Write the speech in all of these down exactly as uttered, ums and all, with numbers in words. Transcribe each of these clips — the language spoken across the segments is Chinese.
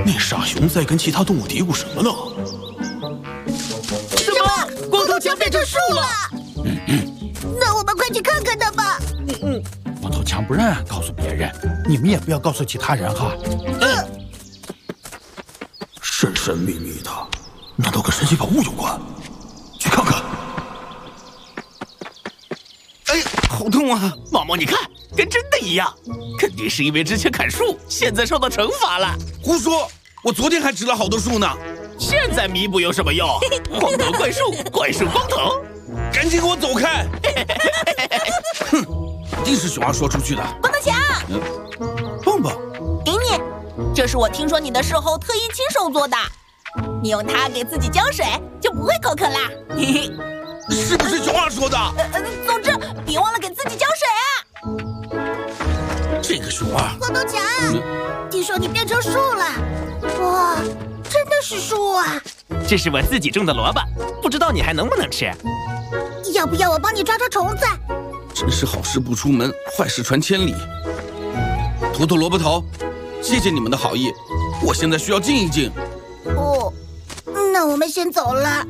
那傻熊在跟其他动物嘀咕什么呢？ 什么？光头强变成树了？ 嗯嗯。那我们快去看看它吧。 嗯嗯。 光头强不让告诉别人，你们也不要告诉其他人哈。 嗯。 神神秘秘的，难道跟神奇宝物有关？去看看。 哎，好痛啊！毛毛，你看，跟真的一样，肯定是因为之前砍树，现在受到惩罚了。 胡说！我昨天还植了好多树呢。 现在弥补有什么用？光头怪树，怪树光头， 赶紧给我走开！哼，一定是熊二说出去的。 光头强， 嗯，蹦蹦， 给你，这是我听说你的时候特意亲手做的，你用它给自己浇水，就不会口渴啦。嘿嘿。 是不是熊二说的？ 呃呃，总之别忘了给自己浇水啊！ 这个熊二， 光头强，嗯、听说你变成树了，哇，真的是树啊！ 这是我自己种的萝卜，不知道你还能不能吃？ 要不要我帮你抓抓虫子？ 真是好事不出门，坏事传千里。图图萝卜头，谢谢你们的好意，我现在需要静一静。 哦，那我们先走了。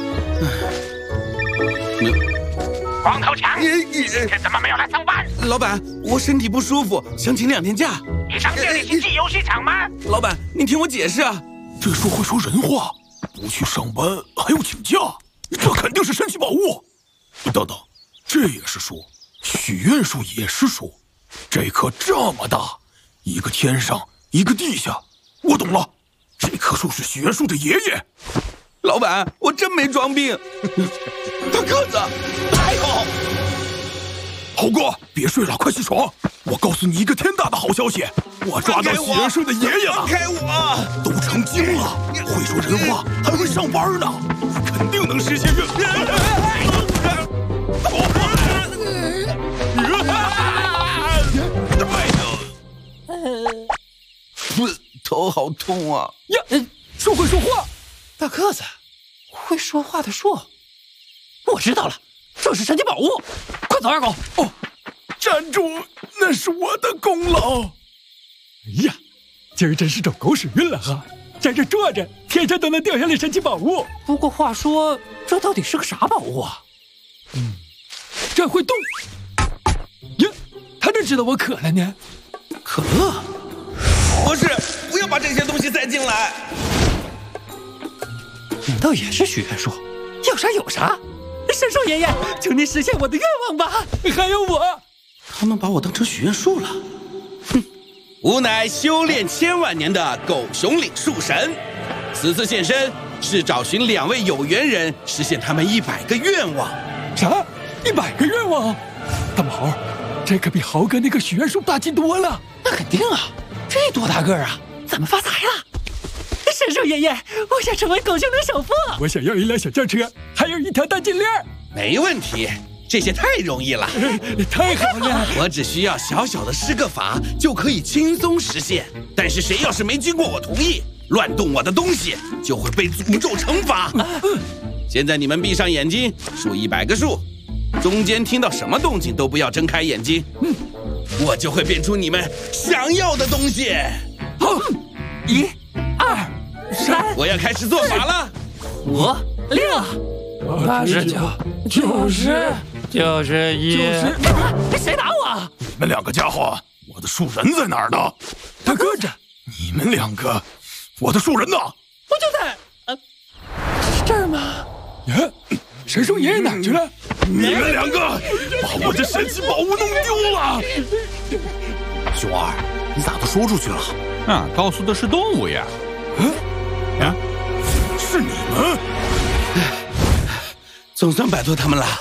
光头强，今天怎么没有来上班？ 老板，我身体不舒服，想请两天假。 你上这里是进游戏场吗？ 老板，您听我解释啊。 这树会说人话，不去上班还要请假，这肯定是神奇宝物。等等，这也是树，许愿树也是树，这棵这么大，一个天上，一个地下。我懂了，这棵树是许愿树的爷爷。 老板，我真没装病。大个子，太好！ 猴哥，别睡了，快起床！我告诉你一个天大的好消息，我抓到许愿树的爷爷了！ 放开我！ 都成精了，会说人话，还会上班呢，肯定能实现愿望。头好痛啊！ 呀，树会说话。 大个子，会说话的树，我知道了，这是神奇宝物，快走，二狗！ 哦，站住，那是我的功劳。 哎呀，今儿真是走狗屎运了哈，在这坐着，天上都能掉下来神奇宝物。 不过话说，这到底是个啥宝物啊？ 嗯，这会动。呀，他怎知道我渴了呢？ 可乐？ 不是，不要把这些东西塞进来。 难道也是许愿树？要啥有啥。神兽爷爷，求您实现我的愿望吧！ 还有我， 他们把我当成许愿树了。哼，吾乃修炼千万年的狗熊岭树神，此次现身是找寻两位有缘人，实现他们一百个愿望。 啥？一百个愿望？大毛，这可比豪哥那个许愿树大气多了。 那肯定啊，这多大个啊！咱们发财了！神兽爷爷，我想成为狗熊的首富。 我想要一辆小轿车，还有一条大金链。 没问题，这些太容易了。 太好了！ 我只需要小小的施个法，就可以轻松实现。但是谁要是没经过我同意，乱动我的东西，就会被诅咒惩罚。现在你们闭上眼睛，数一百个数，中间听到什么动静都不要睁开眼睛。嗯，我就会变出你们想要的东西。 好，一、二。三， 我要开始做法了。 五、六、 八十九、九十、 九十一。谁打我？ 你们两个家伙，我的树人在哪儿呢？ 他搁着。 你们两个，我的树人呢？ 不就在呃这儿吗？ 呀，神兽爷爷哪去了？ 你们两个把我的神奇宝物弄丢了。熊二，你咋都说出去了？ 啊，告诉的是动物呀。 嗯。啊！是你们， 总算摆脱他们了。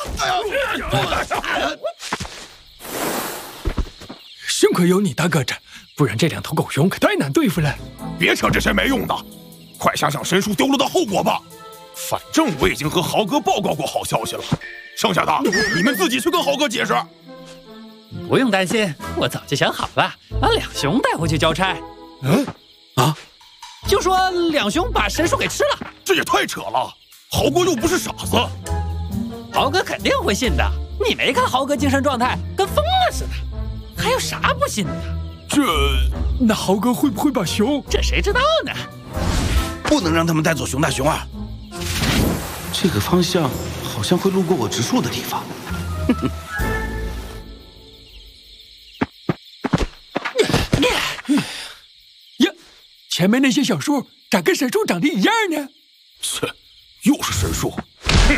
幸亏有你大个子，不然这两头狗熊可太难对付了。 别扯这些没用的，快想想神树丢了的后果吧。反正我已经和豪哥报告过好消息了，剩下的你们自己去跟豪哥解释。 不用担心，我早就想好了，把两熊带回去交差。 嗯， 啊。 就说两熊把神树给吃了， 这也太扯了！豪哥又不是傻子， 豪哥肯定会信的。你没看豪哥精神状态跟疯了似的，还有啥不信的？ 这那豪哥会不会把熊？ 这谁知道呢？ 不能让他们带走熊大熊二。这个方向好像会路过我植树的地方。 呀，前面那些小树咋跟神树长得一样呢？ 切，又是神树！哼，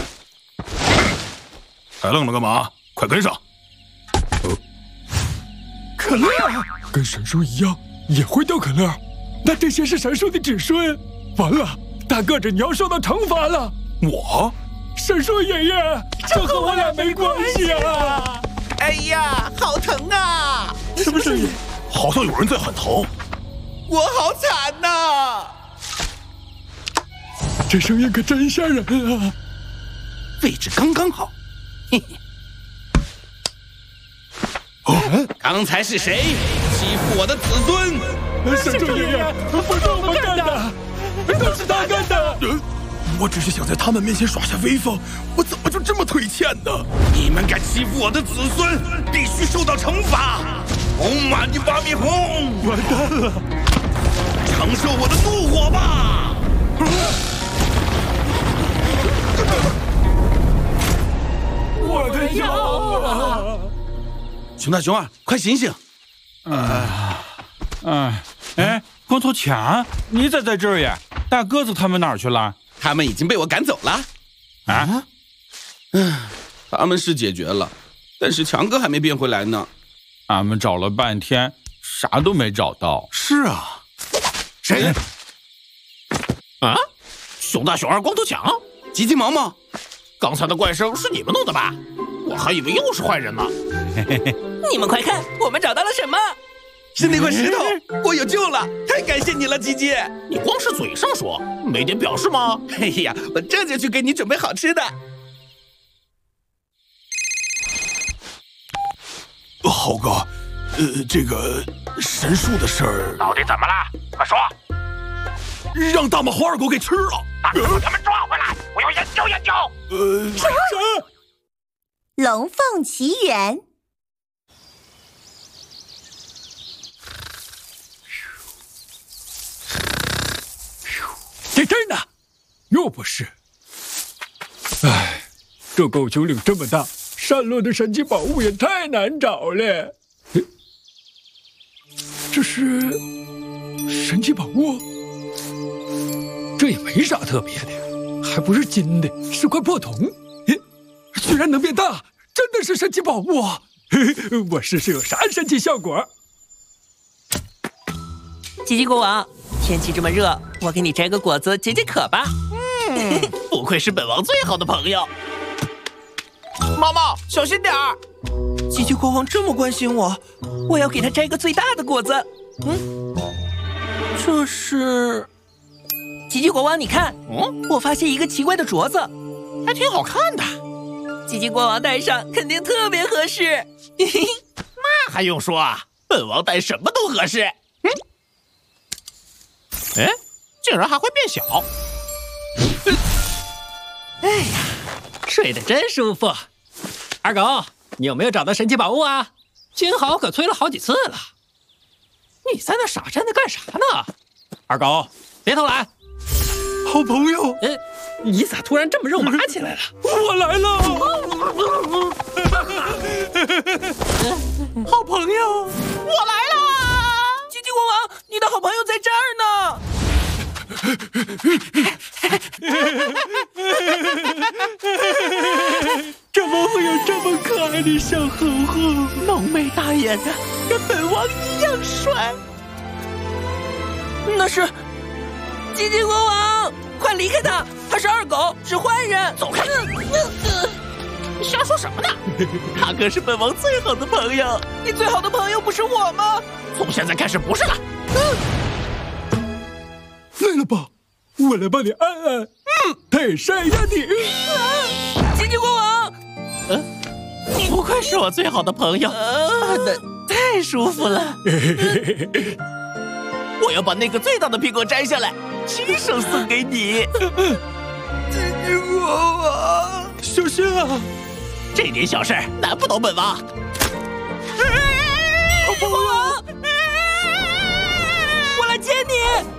还愣着干嘛？快跟上！呃， 可乐跟神树一样也会掉可乐，那这些是神树的子孙。完了，大个子你要受到惩罚了。 我？ 神树爷爷，这和我俩没关系啊！ 哎呀，好疼啊！ 什么声音？ 好像有人在喊疼。 我好惨呐！ 这声音可真吓人啊！ 位置刚刚好。嘿嘿。 哦， 刚才是谁欺负我的子孙？ 神树爷爷，不是我们干的，都是他干的。 呃我只是想在他们面前耍下威风，我怎么就这么腿欠呢？ 你们敢欺负我的子孙，必须受到惩罚！红马尼巴米红， 完蛋了！ 承受我的怒火吧！ 我的腰啊！ 熊大熊二，快醒醒！ 啊，哎哎，光头强，你咋在这儿呀？大个子他们哪儿去了？ 他们已经被我赶走了。 啊？ 嗯，他们是解决了，但是强哥还没变回来呢。 俺们找了半天，啥都没找到。 是啊， 谁？啊？熊大、熊二、光头强、 急急毛毛， 刚才的怪声是你们弄的吧？我还以为又是坏人呢。 你们快看，我们找到了什么？ 是那块石头，我有救了！太感谢你了，吉吉。 你光是嘴上说，没点表示吗？ 哎呀，我这就去给你准备好吃的。 豪哥，呃，这个神树的事儿到底怎么了？快说！ 让大马花二狗给吃了。 那就把他们抓回来，我要研究研究。 呃， 啥？ 龙凤奇缘。 在这儿呢，又不是。唉，这狗熊岭这么大，散落的神奇宝物也太难找了。这是神奇宝物？这也没啥特别的，还不是金的，是块破铜。居然能变大，真的是神奇宝物啊！我试试有啥神奇效果。 吉吉国王，天气这么热，我给你摘个果子解解渴吧。 嗯，不愧是本王最好的朋友。猫猫，小心点儿！ 吉吉国王这么关心我，我要给他摘个最大的果子。嗯，这是……吉吉国王，你看， 嗯， 我发现一个奇怪的镯子， 还挺好看的。 吉吉国王戴上肯定特别合适。 那还用说啊，本王戴什么都合适。嗯，哎，竟然还会变小。 哎呀，睡得真舒服。 二狗，你有没有找到神奇宝物啊？金豪可催了好几次了。你在那傻站着干啥呢？二狗，别偷懒。 好朋友， 呃，你咋突然这么肉麻起来了？ 我来了。 好朋友，我来了！吉吉国王，你的好朋友在这儿呢。 怎么会有这么可爱的小猴猴？ 浓眉大眼的，跟本王一样帅。那是吉吉国王，快离开他！他是二狗，是坏人。 走开！你瞎说什么呢？他可是本王最好的朋友。 你最好的朋友不是我吗？ 从现在开始不是了。 累了吧？我来帮你按按。嗯，太晒呀你！ 啊，吉吉国王， 嗯，不愧是我最好的朋友，按的太舒服了。我要把那个最大的苹果摘下来，亲手送给你。 吉吉国王， 小心啊！ 这点小事难不倒本王。 好朋友。 你。